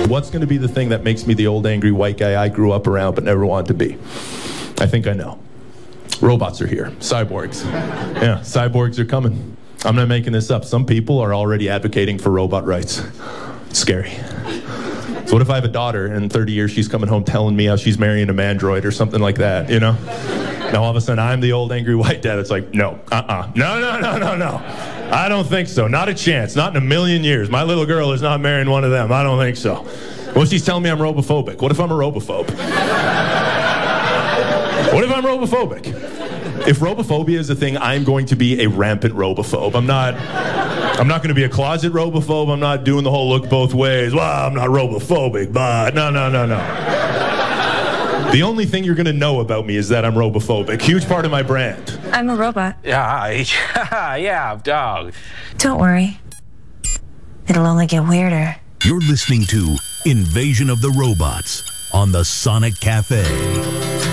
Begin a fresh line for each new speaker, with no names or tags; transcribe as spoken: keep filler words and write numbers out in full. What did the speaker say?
What's going to be the thing that makes me the old angry white guy I grew up around but never wanted to be? I think I know. Robots are here. Cyborgs. Yeah, cyborgs are coming. I'm not making this up. Some people are already advocating for robot rights. It's scary. So what if I have a daughter and in thirty years she's coming home telling me how she's marrying a mandroid or something like that, you know? Now all of a sudden I'm the old angry white dad. It's like, no, uh-uh. No, no, no, no, no. I don't think so. Not a chance. Not in a million years. My little girl is not marrying one of them. I don't think so. Well, she's telling me I'm robophobic. What if I'm a robophobe? What if I'm robophobic? If robophobia is a thing, I'm going to be a rampant robophobe. I'm not... I'm not going to be a closet robophobe. I'm not doing the whole look both ways. Well, I'm not robophobic, but... No, no, no, no. The only thing you're going to know about me is that I'm robophobic. Huge part of my brand.
I'm a robot.
Yeah, yeah, dog.
Don't worry. It'll only get weirder.
You're listening to Invasion of the Robots on the Sonic Cafe.